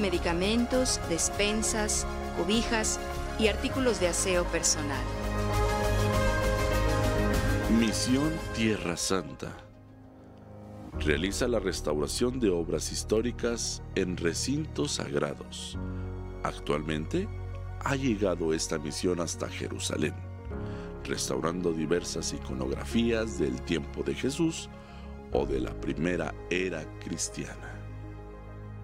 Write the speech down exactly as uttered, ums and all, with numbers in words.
medicamentos, despensas, cobijas y artículos de aseo personal. Misión Tierra Santa. Realiza la restauración de obras históricas en recintos sagrados. Actualmente ha llegado esta misión hasta Jerusalén, restaurando diversas iconografías del tiempo de Jesús o de la primera era cristiana.